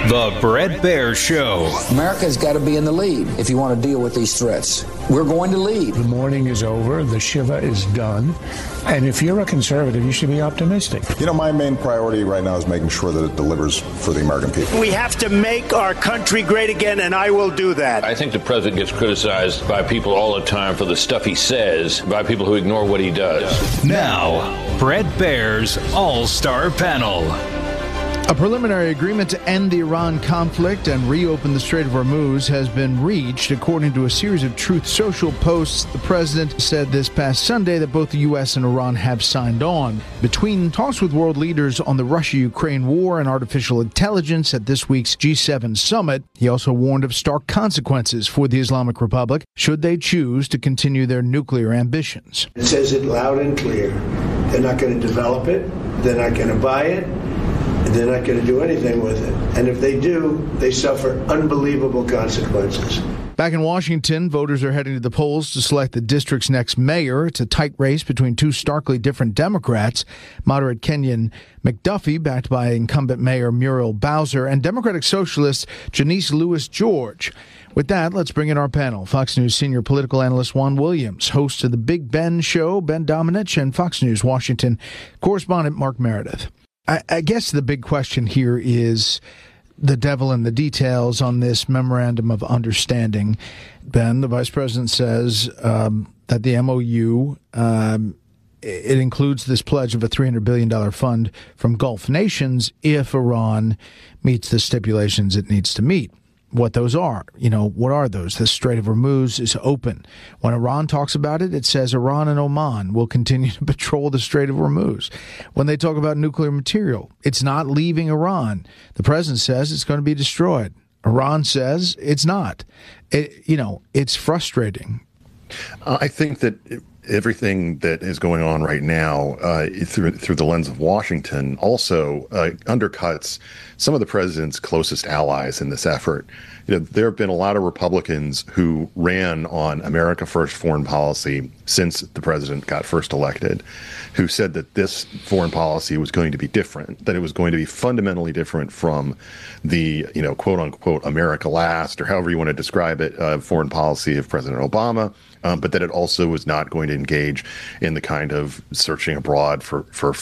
The Bret Baier Show. America's got to be in the lead if you want to deal with these threats. We're going to lead. The mourning is over. The Shiva is done. And if you're a conservative, you should be optimistic. You know, my main priority right now is making sure that it delivers for the American people. We have to make our country great again, and I will do that. I think the president gets criticized by people all the time for the stuff he says, by people who ignore what he does. Now, Bret Baier's All-Star Panel. A preliminary agreement to end the Iran conflict and reopen the Strait of Hormuz has been reached. According to a series of Truth Social posts, the president said this past Sunday that both the U.S. and Iran have signed on. Between talks with world leaders on the Russia-Ukraine war and artificial intelligence at this week's G7 summit, he also warned of stark consequences for the Islamic Republic should they choose to continue their nuclear ambitions. It says it loud and clear. They're not going to develop it. They're not going to buy it. They're not going to do anything with it. And if they do, they suffer unbelievable consequences. Back in Washington, voters are heading to the polls to select the district's next mayor. It's a tight race between two starkly different Democrats, moderate Kenyon McDuffie, backed by incumbent Mayor Muriel Bowser, and Democratic Socialist Janice Lewis George. With that, let's bring in our panel. Fox News senior political analyst Juan Williams, host of The Big Ben Show, Ben Domenech, and Fox News Washington correspondent Mark Meredith. I guess the big question here is the devil in the details on this memorandum of understanding. Ben, the vice president says that the MOU, it includes this pledge of a $300 billion fund from Gulf nations if Iran meets the stipulations it needs to meet. What those are. What are those? The Strait of Hormuz is open. When Iran talks about it, it says Iran and Oman will continue to patrol the Strait of Hormuz. When they talk about nuclear material, it's not leaving Iran. The president says it's going to be destroyed. Iran says it's not. It's frustrating. I think that everything that is going on right now through the lens of Washington also undercuts some of the president's closest allies in this effort. There have been a lot of Republicans who ran on America First foreign policy since the president got first elected, who said that this foreign policy was going to be different, that it was going to be fundamentally different from the, quote unquote, America last, or however you want to describe it, foreign policy of President Obama. But that it also was not going to engage in the kind of searching abroad for